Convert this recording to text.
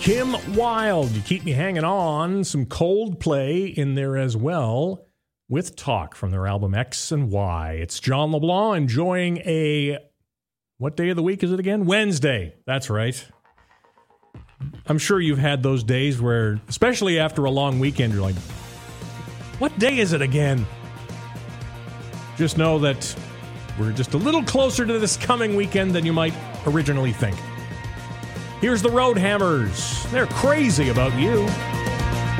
Kim Wilde, you keep me hanging on. Some Coldplay in there as well with Talk from their album X and Y. It's John LeBlanc enjoying a, what day of the week is it again? Wednesday. That's right. I'm sure you've had those days where, especially after a long weekend, you're like, what day is it again? Just know that we're just a little closer to this coming weekend than you might originally think. Here's the Road Hammers. They're crazy about you.